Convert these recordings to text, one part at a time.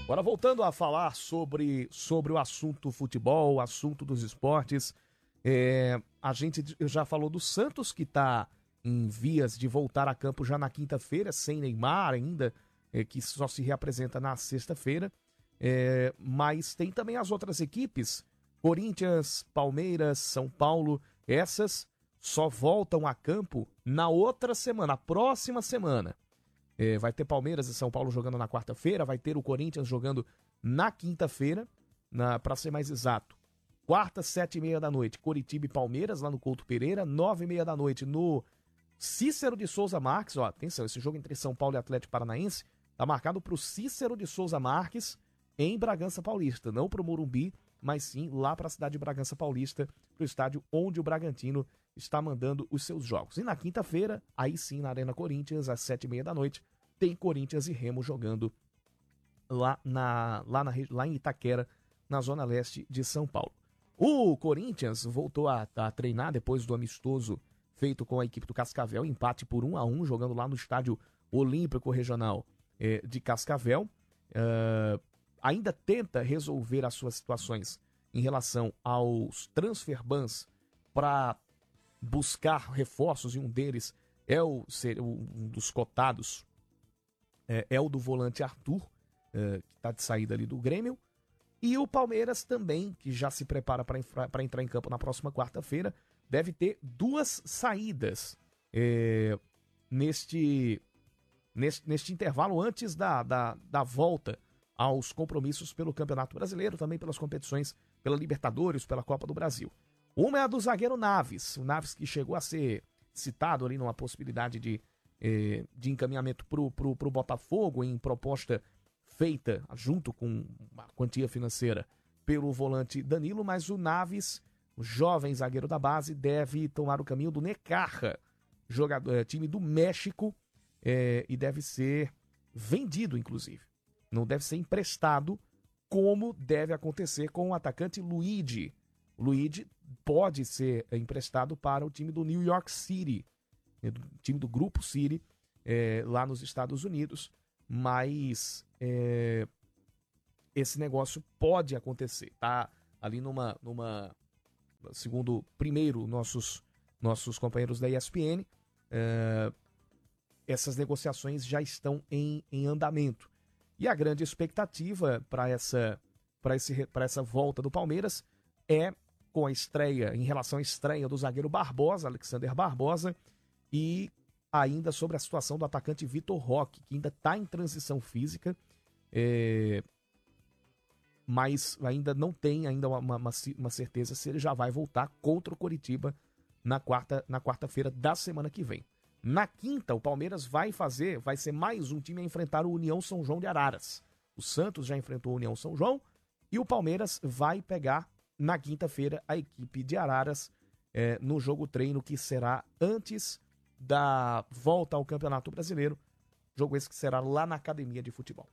Agora voltando a falar sobre o assunto futebol, o assunto dos esportes, a gente já falou do Santos, que está em vias de voltar a campo já na quinta-feira, sem Neymar ainda, que só se reapresenta na sexta-feira. Mas tem também as outras equipes, Corinthians, Palmeiras, São Paulo, essas só voltam a campo na outra semana, na próxima semana. Vai ter Palmeiras e São Paulo jogando na quarta-feira, vai ter o Corinthians jogando na quinta-feira, para ser mais exato. Quarta, 7h30 da noite, Coritiba e Palmeiras, lá no Couto Pereira. 9h30 da noite, no Cícero de Souza Marques. Ó, atenção, esse jogo entre São Paulo e Atlético Paranaense tá marcado para o Cícero de Souza Marques, em Bragança Paulista. Não para o Morumbi, mas sim lá para a cidade de Bragança Paulista, para o estádio onde o Bragantino está mandando os seus jogos. E na quinta-feira, aí sim, na Arena Corinthians, às 7h30 da noite, tem Corinthians e Remo jogando lá em Itaquera, na zona leste de São Paulo. O Corinthians voltou a treinar depois do amistoso feito com a equipe do Cascavel, empate por 1-1, jogando lá no estádio Olímpico Regional de Cascavel. Ainda tenta resolver as suas situações em relação aos transfer bans para buscar reforços, e um deles um dos cotados, é o do volante Arthur, que está de saída ali do Grêmio. E o Palmeiras também, que já se prepara para entrar em campo na próxima quarta-feira, deve ter duas saídas neste intervalo antes da volta aos compromissos pelo Campeonato Brasileiro, também pelas competições, pela Libertadores, pela Copa do Brasil. Uma é a do zagueiro Naves, o Naves que chegou a ser citado ali numa possibilidade de encaminhamento pro Botafogo, em proposta feita junto com uma quantia financeira pelo volante Danilo, mas o Naves, o jovem zagueiro da base, deve tomar o caminho do Necaxa, time do México, e deve ser vendido, inclusive. Não deve ser emprestado, como deve acontecer com o atacante Luigi. O Luigi pode ser emprestado para o time do New York City, time do Grupo City, lá nos Estados Unidos, mas esse negócio pode acontecer, tá? Ali segundo primeiro nossos companheiros da ESPN, essas negociações já estão em andamento. E a grande expectativa para essa volta do Palmeiras é com a estreia, em relação à estreia do zagueiro Barbosa, Alexander Barbosa, e ainda sobre a situação do atacante Vitor Roque, que ainda está em transição física, mas ainda não tem uma certeza se ele já vai voltar contra o Coritiba na quarta-feira da semana que vem. Na quinta, o Palmeiras vai ser mais um time a enfrentar o União São João de Araras. O Santos já enfrentou o União São João e o Palmeiras vai pegar na quinta-feira a equipe de Araras no jogo treino, que será antes da volta ao Campeonato Brasileiro. Jogo esse que será lá na Academia de Futebol.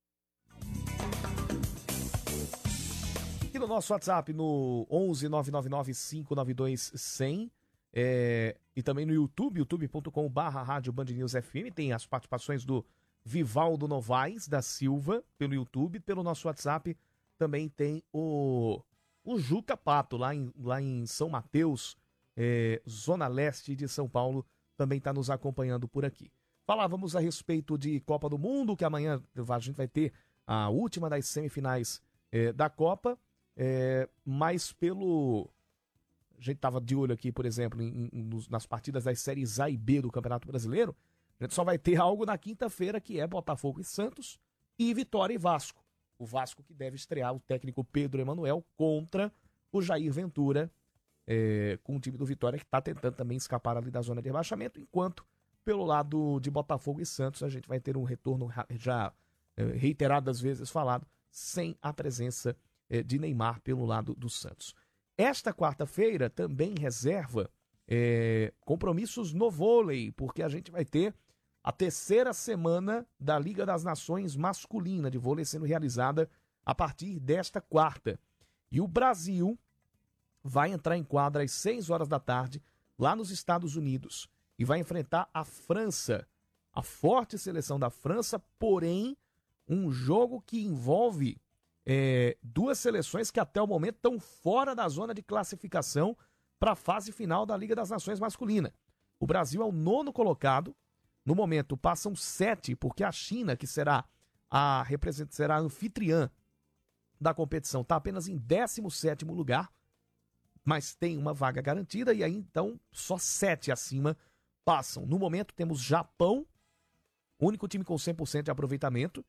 E no nosso WhatsApp, no 11 999 592 100, e também no YouTube, youtube.com/Rádio Band News FM, tem as participações do Vivaldo Novaes da Silva pelo YouTube. Pelo nosso WhatsApp também tem o Juca Pato, lá em São Mateus, zona leste de São Paulo, também está nos acompanhando por aqui. Falávamos a respeito de Copa do Mundo, que amanhã a gente vai ter a última das semifinais da Copa, mas a gente estava de olho aqui, por exemplo, nas partidas das séries A e B do Campeonato Brasileiro. A gente só vai ter algo na quinta-feira, que é Botafogo e Santos, e Vitória e Vasco. O Vasco que deve estrear o técnico Pedro Emanuel contra o Jair Ventura, com o time do Vitória, que está tentando também escapar ali da zona de rebaixamento, enquanto pelo lado de Botafogo e Santos a gente vai ter um retorno já reiteradas vezes falado, sem a presença de Neymar pelo lado do Santos. Esta quarta-feira também reserva compromissos no vôlei, porque a gente vai ter a terceira semana da Liga das Nações masculina de vôlei sendo realizada a partir desta quarta. E o Brasil vai entrar em quadra às 6 horas da tarde, lá nos Estados Unidos, e vai enfrentar a França, a forte seleção da França, porém um jogo que envolve duas seleções que até o momento estão fora da zona de classificação para a fase final da Liga das Nações masculina. O Brasil é o 9º colocado. No momento, passam 7, porque a China, que será a anfitriã da competição, está apenas em 17º lugar, mas tem uma vaga garantida, e aí então só 7 acima passam. No momento temos Japão, único time com 100% de aproveitamento,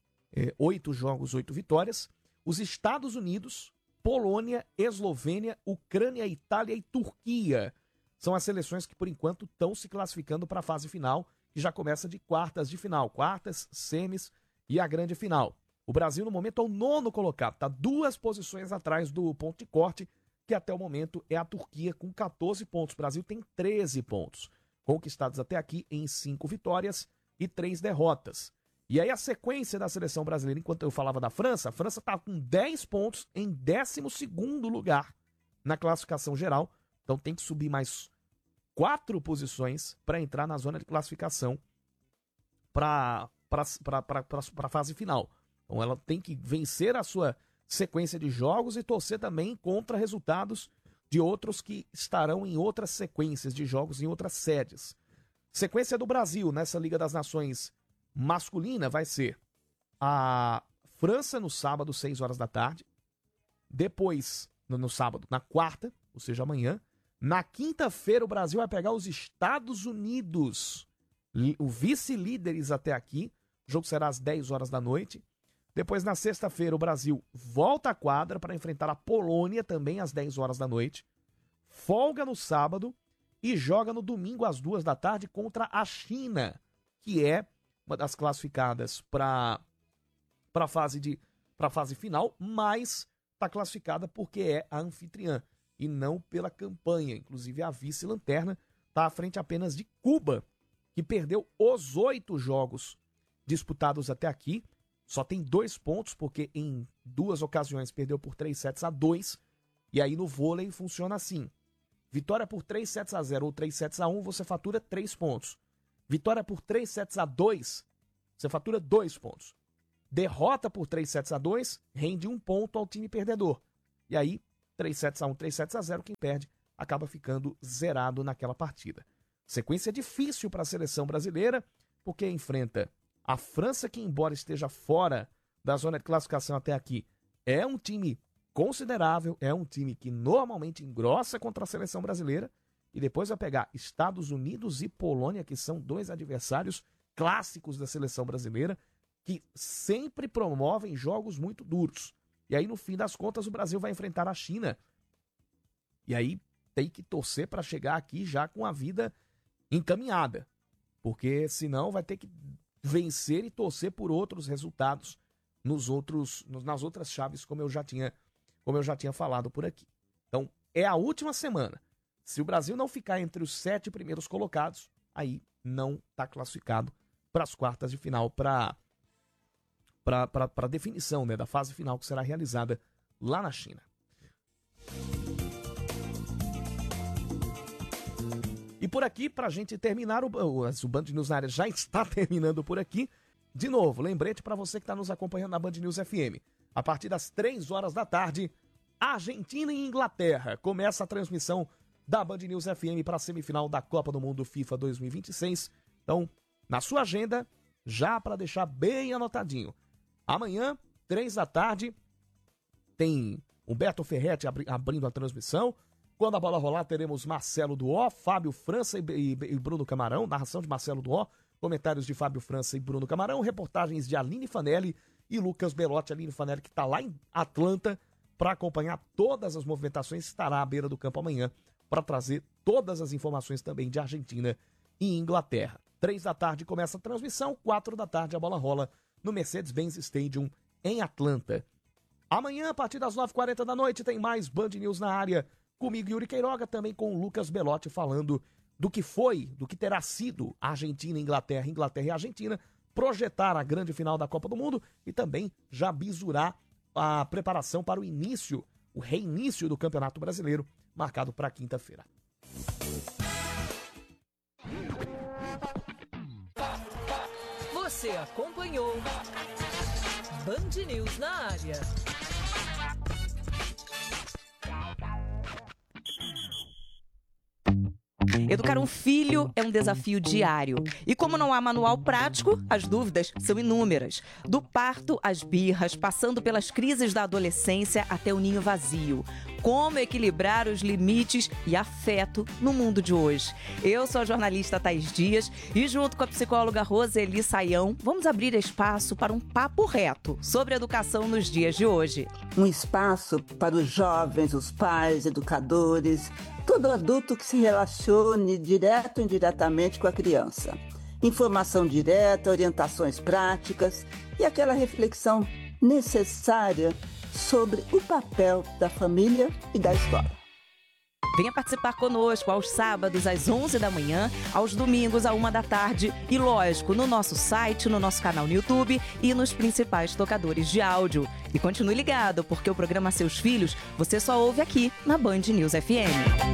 8 jogos, 8 vitórias. Os Estados Unidos, Polônia, Eslovênia, Ucrânia, Itália e Turquia são as seleções que por enquanto estão se classificando para a fase final, que já começa de quartas de final, quartas, semis e a grande final. O Brasil no momento é o 9º colocado, está 2 posições atrás do ponto de corte, que até o momento é a Turquia com 14 pontos. O Brasil tem 13 pontos, conquistados até aqui em 5 vitórias e 3 derrotas. E aí a sequência da seleção brasileira, enquanto eu falava da França, a França está com 10 pontos em 12º lugar na classificação geral. Então tem que subir mais 4 posições para entrar na zona de classificação para a fase final. Então ela tem que vencer a sua sequência de jogos e torcer também contra resultados de outros que estarão em outras sequências de jogos em outras sedes. Sequência do Brasil nessa Liga das Nações masculina vai ser a França no sábado, 6 horas da tarde. Depois, no sábado, na quarta, ou seja, amanhã. Na quinta-feira, o Brasil vai pegar os Estados Unidos, o vice-líderes até aqui. O jogo será às 10 horas da noite. Depois, na sexta-feira, o Brasil volta à quadra para enfrentar a Polônia, também às 10 horas da noite. Folga no sábado e joga no domingo às 2 da tarde contra a China, que é uma das classificadas para a fase final, mas está classificada porque é a anfitriã e não pela campanha. Inclusive, a vice-lanterna está à frente apenas de Cuba, que perdeu os 8 jogos disputados até aqui. Só tem 2 pontos, porque em 2 ocasiões perdeu por 3-2. E aí no vôlei funciona assim. Vitória por 3-0 ou 3-1, você fatura 3 pontos. Vitória por 3-2, você fatura 2 pontos. Derrota por 3-2, rende 1 ponto ao time perdedor. E aí, 3-1, 3-0, quem perde acaba ficando zerado naquela partida. Sequência difícil para a seleção brasileira, porque enfrenta a França, que embora esteja fora da zona de classificação até aqui, é um time considerável, é um time que normalmente engrossa contra a seleção brasileira, e depois vai pegar Estados Unidos e Polônia, que são 2 adversários clássicos da seleção brasileira, que sempre promovem jogos muito duros. E aí, no fim das contas, o Brasil vai enfrentar a China. E aí tem que torcer para chegar aqui já com a vida encaminhada, porque senão vai ter que vencer e torcer por outros resultados nas outras chaves, como eu já tinha falado por aqui. Então, é a última semana. Se o Brasil não ficar entre os 7 primeiros colocados, aí não está classificado para as quartas de final, para a definição, né, da fase final que será realizada lá na China. E por aqui, para a gente terminar, o Band News na área já está terminando por aqui. De novo, lembrete para você que está nos acompanhando na Band News FM. A partir das 3 horas da tarde, Argentina e Inglaterra. Começa a transmissão da Band News FM para a semifinal da Copa do Mundo FIFA 2026. Então, na sua agenda, já para deixar bem anotadinho. Amanhã, 3 da tarde, tem Humberto Ferretti abrindo a transmissão. Quando a bola rolar, teremos Marcelo Duó, Fábio França e Bruno Camarão. Narração de Marcelo Duó, comentários de Fábio França e Bruno Camarão, reportagens de Aline Fanelli e Lucas Belotti. Aline Fanelli, que está lá em Atlanta para acompanhar todas as movimentações, estará à beira do campo amanhã para trazer todas as informações também de Argentina e Inglaterra. 3 da tarde começa a transmissão, 4 da tarde a bola rola no Mercedes-Benz Stadium em Atlanta. Amanhã, a partir das 9h40 da noite, tem mais Band News na área, comigo, Yuri Queiroga, também com o Lucas Belotti, falando do que terá sido Argentina e Inglaterra, Inglaterra e Argentina, projetar a grande final da Copa do Mundo e também já bisurar a preparação para o reinício do Campeonato Brasileiro, marcado para quinta-feira. Você acompanhou Band News na área. Educar um filho é um desafio diário. E como não há manual prático, as dúvidas são inúmeras. Do parto às birras, passando pelas crises da adolescência até o ninho vazio. Como equilibrar os limites e afeto no mundo de hoje? Eu sou a jornalista Thaís Dias e junto com a psicóloga Roseli Saião, vamos abrir espaço para um papo reto sobre educação nos dias de hoje. Um espaço para os jovens, os pais, educadores, todo adulto que se relacione direto ou indiretamente com a criança. Informação direta, orientações práticas e aquela reflexão necessária sobre o papel da família e da escola. Venha participar conosco aos sábados às 11 da manhã, aos domingos à 1 da tarde e, lógico, no nosso site, no nosso canal no YouTube e nos principais tocadores de áudio. E continue ligado, porque o programa Seus Filhos você só ouve aqui na Band News FM.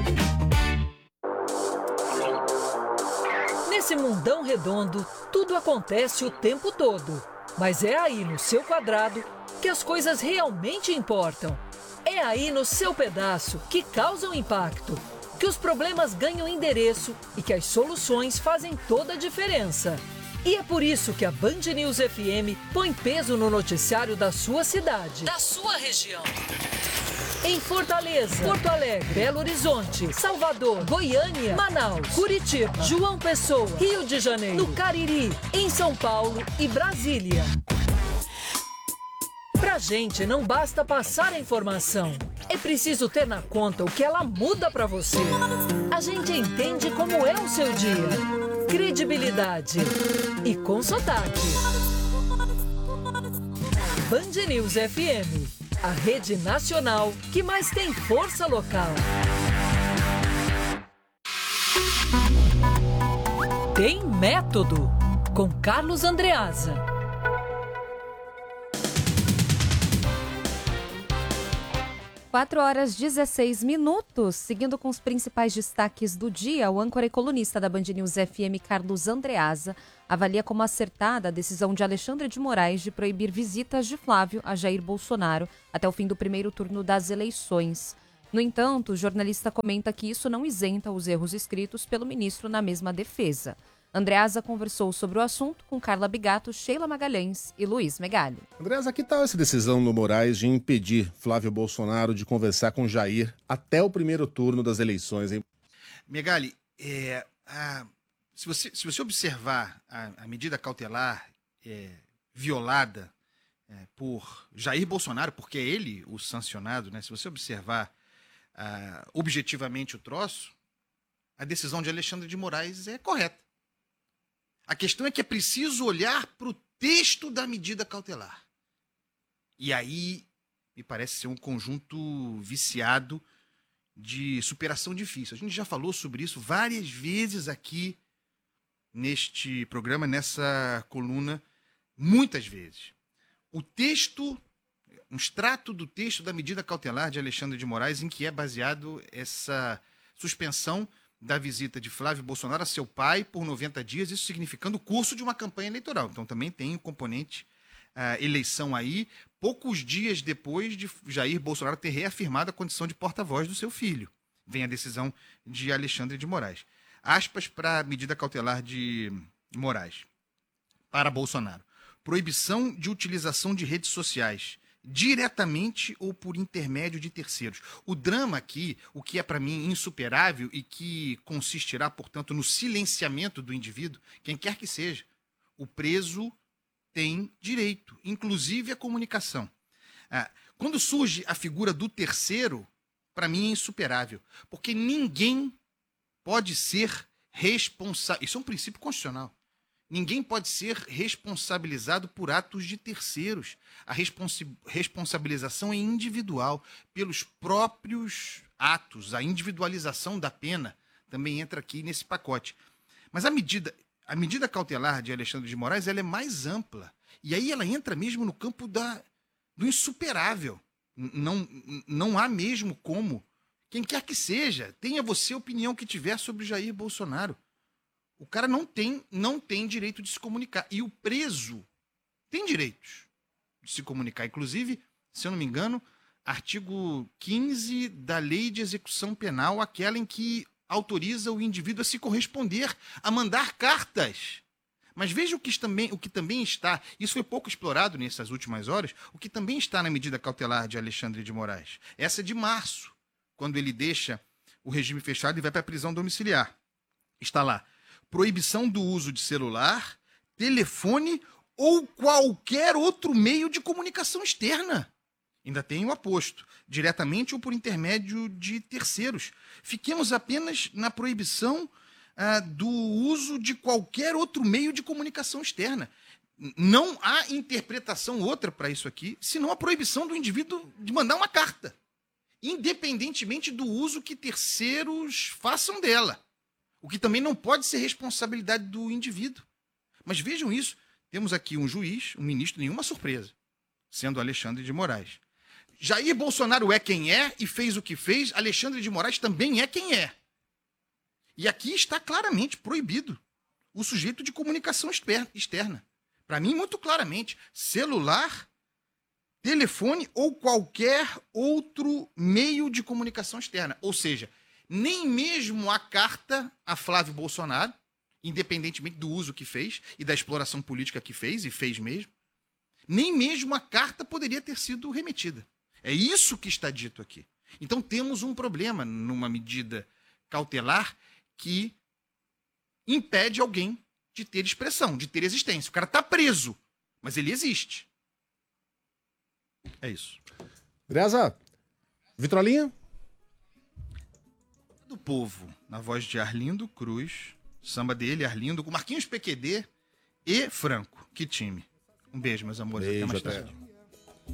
Nesse mundão redondo, tudo acontece o tempo todo. Mas é aí no seu quadrado que as coisas realmente importam. É aí no seu pedaço que causam impacto, que os problemas ganham endereço e que as soluções fazem toda a diferença. E é por isso que a Band News FM põe peso no noticiário da sua cidade, da sua região. Em Fortaleza, Porto Alegre, Belo Horizonte, Salvador, Goiânia, Manaus, Curitiba, João Pessoa, Rio de Janeiro, no Cariri, em São Paulo e Brasília. Pra gente não basta passar a informação, é preciso ter na conta o que ela muda pra você. A gente entende como é o seu dia. Credibilidade e com sotaque. Band News FM, a rede nacional que mais tem força local. Tem Método, com Carlos Andreasa. 4h16. Seguindo com os principais destaques do dia, o âncora e colunista da Band News FM, Carlos Andreasa, avalia como acertada a decisão de Alexandre de Moraes de proibir visitas de Flávio a Jair Bolsonaro até o fim do primeiro turno das eleições. No entanto, o jornalista comenta que isso não isenta os erros escritos pelo ministro na mesma defesa. Andreasa conversou sobre o assunto com Carla Bigato, Sheila Magalhães e Luiz Megali. Andreasa, que tal essa decisão do Moraes de impedir Flávio Bolsonaro de conversar com Jair até o primeiro turno das eleições, hein? Megali, se você observar a medida cautelar violada por Jair Bolsonaro, porque é ele o sancionado, né? Se você observar objetivamente o troço, a decisão de Alexandre de Moraes é correta. A questão é que é preciso olhar para o texto da medida cautelar. E aí me parece ser um conjunto viciado de superação difícil. A gente já falou sobre isso várias vezes aqui neste programa, nessa coluna, muitas vezes. O texto, um extrato do texto da medida cautelar de Alexandre de Moraes, em que é baseado essa suspensão da visita de Flávio Bolsonaro a seu pai por 90 dias, isso significando o curso de uma campanha eleitoral. Então também tem o componente eleição aí, poucos dias depois de Jair Bolsonaro ter reafirmado a condição de porta-voz do seu filho. Vem a decisão de Alexandre de Moraes. Aspas para a medida cautelar de Moraes. Para Bolsonaro. Proibição de utilização de redes sociais, diretamente ou por intermédio de terceiros. O drama aqui, o que é para mim insuperável e que consistirá, portanto, no silenciamento do indivíduo, quem quer que seja, o preso tem direito, inclusive à comunicação. Quando surge a figura do terceiro, para mim é insuperável, porque ninguém pode ser responsável. Isso é um princípio constitucional. Ninguém pode ser responsabilizado por atos de terceiros. A responsabilização é individual, pelos próprios atos. A individualização da pena também entra aqui nesse pacote. Mas a medida cautelar de Alexandre de Moraes ela é mais ampla. E aí ela entra mesmo no campo do insuperável. Não há mesmo como. Quem quer que seja, tenha você a opinião que tiver sobre Jair Bolsonaro. O cara não tem direito de se comunicar. E o preso tem direitos. de se comunicar. Inclusive, se eu não me engano, artigo 15 da Lei de Execução Penal, aquela em que autoriza o indivíduo a se corresponder, a mandar cartas. Mas veja o que também está, isso foi pouco explorado nessas últimas horas, o que também está na medida cautelar de Alexandre de Moraes. Essa de março, quando ele deixa o regime fechado e vai para a prisão domiciliar. Está lá, proibição do uso de celular, telefone ou qualquer outro meio de comunicação externa. Ainda tem o aposto, diretamente ou por intermédio de terceiros. Fiquemos apenas na proibição do uso de qualquer outro meio de comunicação externa. Não há interpretação outra para isso aqui, senão a proibição do indivíduo de mandar uma carta, independentemente do uso que terceiros façam dela. O que também não pode ser responsabilidade do indivíduo. Mas vejam isso, temos aqui um juiz, um ministro, nenhuma surpresa, sendo Alexandre de Moraes. Jair Bolsonaro é quem é e fez o que fez, Alexandre de Moraes também é quem é. E aqui está claramente proibido o sujeito de comunicação externa. Para mim, muito claramente, celular, telefone ou qualquer outro meio de comunicação externa. Ou seja, nem mesmo a carta a Flávio Bolsonaro, independentemente do uso que fez e da exploração política que fez, e fez mesmo, nem mesmo a carta poderia ter sido remetida. É isso que está dito aqui. Então temos um problema numa medida cautelar que impede alguém de ter expressão, de ter existência. O cara está preso, mas ele existe. É isso. Graça, Vitrolinha? Do Povo, na voz de Arlindo Cruz, samba dele, Arlindo, com Marquinhos PQD e Franco. Que time. Um beijo, meus amores. Beijo, até mais até. tarde.